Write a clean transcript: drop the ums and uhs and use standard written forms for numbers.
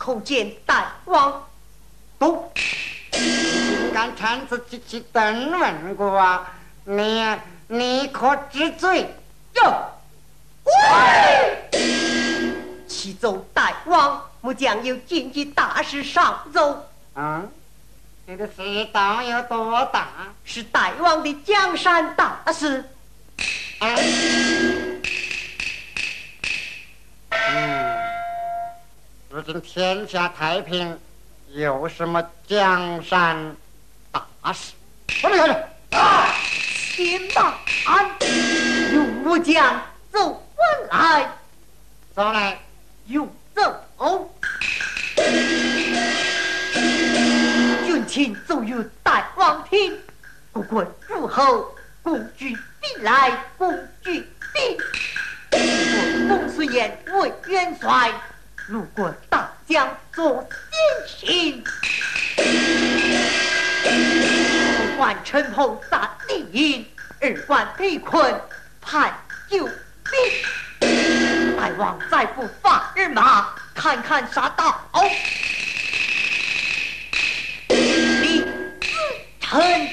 叩见大王。 都，竟敢擅自去登问过啊！你可知罪？ 哟，喂！启奏大王，末将有紧急大事上奏。 你的事道有多大？ 是大王的江山大事。 如今天下太平，有什么江山大事？我们看看。 天大安，由末将奏文来。 走来。 用奏。军情奏于大王听，国quân诸侯共举兵来，共举兵。公孙衍为元帅，路过大将做先行。一官陈洪打敌营，二官被困叛救兵。大王再不发日马，看看杀到。你自称